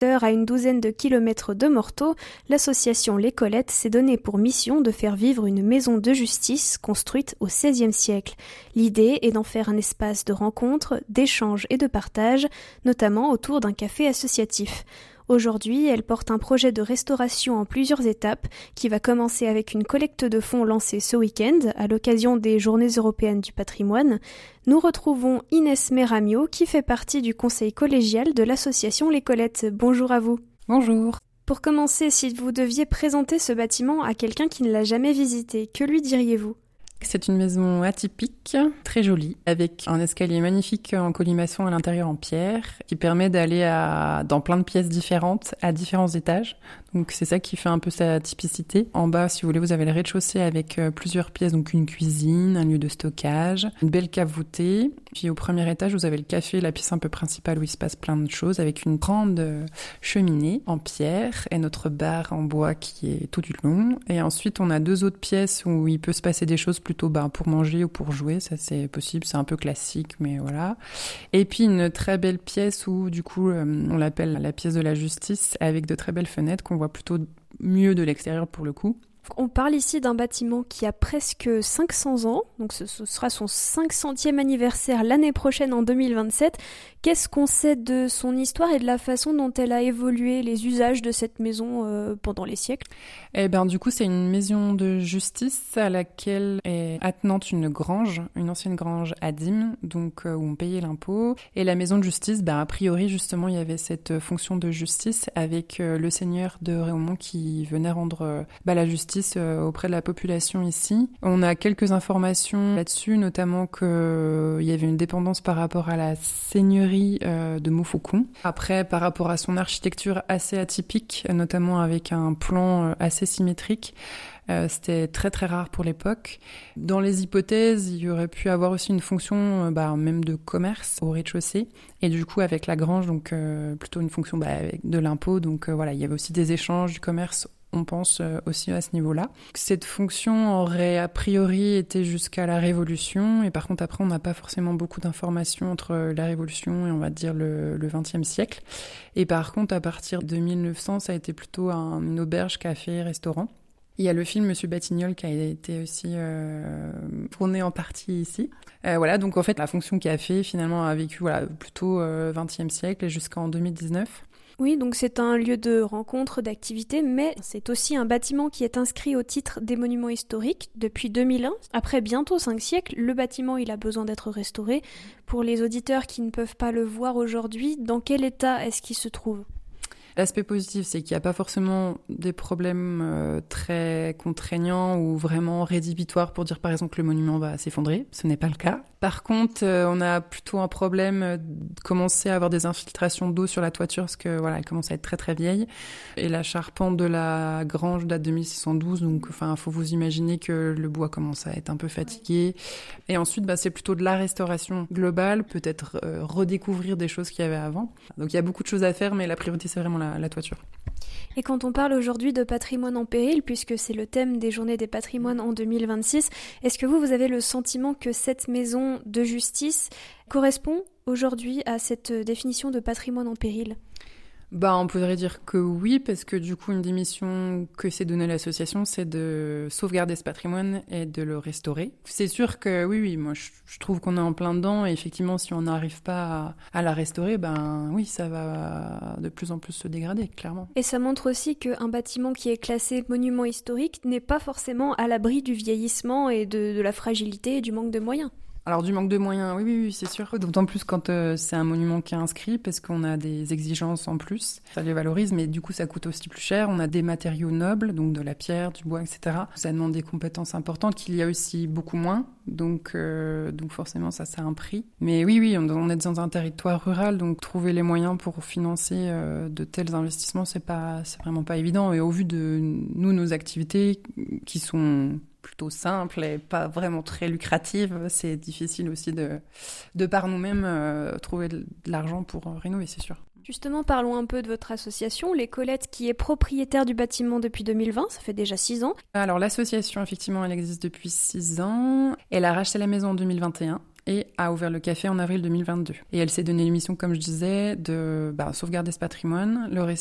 À une douzaine de kilomètres de Morteau, l'association Les Colettes s'est donnée pour mission de faire vivre une maison de justice construite au XVIe siècle. L'idée est d'en faire un espace de rencontre, d'échange et de partage, notamment autour d'un café associatif. Aujourd'hui, elle porte un projet de restauration en plusieurs étapes qui va commencer avec une collecte de fonds lancée ce week-end à l'occasion des Journées européennes du patrimoine. Nous retrouvons Inès Meramio qui fait partie du conseil collégial de l'association Les Colettes. Bonjour à vous. Bonjour. Pour commencer, si vous deviez présenter ce bâtiment à quelqu'un qui ne l'a jamais visité, que lui diriez-vous ? C'est une maison atypique, très jolie, avec un escalier magnifique en colimaçon à l'intérieur en pierre, qui permet d'aller dans plein de pièces différentes, à différents étages. Donc c'est ça qui fait un peu sa typicité. En bas, si vous voulez, vous avez le rez-de-chaussée avec plusieurs pièces, donc une cuisine, un lieu de stockage, une belle cave voûtée. Puis au premier étage, vous avez le café, la pièce un peu principale où il se passe plein de choses, avec une grande cheminée en pierre et notre bar en bois qui est tout du long. Et ensuite, on a deux autres pièces où il peut se passer des choses plutôt pour manger ou pour jouer, ça c'est possible, c'est un peu classique, mais voilà. Et puis une très belle pièce où du coup on l'appelle la pièce de la justice, avec de très belles fenêtres qu'on voit plutôt mieux de l'extérieur pour le coup. On parle ici d'un bâtiment qui a presque 500 ans, donc ce sera son 500e anniversaire l'année prochaine en 2027. Qu'est-ce qu'on sait de son histoire et de la façon dont elle a évolué, les usages de cette maison pendant les siècles ? Eh bien, du coup, c'est une maison de justice à laquelle est attenante une grange, une ancienne grange à dîmes, donc où on payait l'impôt. Et la maison de justice, a priori, justement, il y avait cette fonction de justice avec le seigneur de Réaumont qui venait rendre la justice auprès de la population ici. On a quelques informations là-dessus, notamment qu'il y avait une dépendance par rapport à la seigneurie de Montfaucon. Après, par rapport à son architecture assez atypique, notamment avec un plan assez symétrique, c'était très très rare pour l'époque. Dans les hypothèses, il y aurait pu avoir aussi une fonction même de commerce au rez-de-chaussée, et du coup avec la grange, donc plutôt une fonction avec de l'impôt, donc voilà, il y avait aussi des échanges, du commerce. On pense aussi à ce niveau-là. Cette fonction aurait a priori été jusqu'à la Révolution, et par contre après on n'a pas forcément beaucoup d'informations entre la Révolution et on va dire le XXe siècle. Et par contre à partir de 1900 ça a été plutôt une auberge, café, restaurant. Il y a le film Monsieur Batignolles qui a été aussi tourné en partie ici. Voilà, donc en fait la fonction café finalement a vécu plutôt XXe siècle et jusqu'en 2019. Oui, donc c'est un lieu de rencontre, d'activité, mais c'est aussi un bâtiment qui est inscrit au titre des monuments historiques depuis 2001. Après bientôt 5 siècles, le bâtiment il a besoin d'être restauré. Pour les auditeurs qui ne peuvent pas le voir aujourd'hui, dans quel état est-ce qu'il se trouve ? L'aspect positif, c'est qu'il n'y a pas forcément des problèmes très contraignants ou vraiment rédhibitoires pour dire par exemple que le monument va s'effondrer. Ce n'est pas le cas. Par contre, on a plutôt un problème de commencer à avoir des infiltrations d'eau sur la toiture parce que elle commence à être très très vieille. Et la charpente de la grange date de 1612, donc faut vous imaginer que le bois commence à être un peu fatigué. Et ensuite, c'est plutôt de la restauration globale, peut-être redécouvrir des choses qu'il y avait avant. Donc il y a beaucoup de choses à faire, mais la priorité c'est vraiment la toiture. Et quand on parle aujourd'hui de patrimoine en péril, puisque c'est le thème des Journées des patrimoines en 2026, est-ce que vous avez le sentiment que cette maison de justice correspond aujourd'hui à cette définition de patrimoine en péril ? On pourrait dire que oui, parce que du coup, une des missions que s'est donnée l'association, c'est de sauvegarder ce patrimoine et de le restaurer. C'est sûr que oui, moi je trouve qu'on est en plein dedans, et effectivement, si on n'arrive pas à la restaurer, oui, ça va de plus en plus se dégrader, clairement. Et ça montre aussi qu'un bâtiment qui est classé monument historique n'est pas forcément à l'abri du vieillissement et de la fragilité et du manque de moyens. Alors du manque de moyens, oui, c'est sûr. D'autant plus quand c'est un monument qui est inscrit, parce qu'on a des exigences en plus. Ça les valorise, mais du coup ça coûte aussi plus cher. On a des matériaux nobles, donc de la pierre, du bois, etc. Ça demande des compétences importantes qu'il y a aussi beaucoup moins. Donc forcément ça a un prix. Mais oui, on est dans un territoire rural, donc trouver les moyens pour financer de tels investissements, c'est vraiment pas évident. Et au vu de nos activités qui sont plutôt simple et pas vraiment très lucrative, c'est difficile aussi de par nous-mêmes trouver de l'argent pour rénover, c'est sûr. Justement, parlons un peu de votre association, Les Colettes, qui est propriétaire du bâtiment depuis 2020, ça fait déjà 6 ans. Alors l'association, effectivement, elle existe depuis 6 ans. Elle a racheté la maison en 2021. et a ouvert le café en avril 2022. Et elle s'est donné l'émission, comme je disais, de sauvegarder ce patrimoine,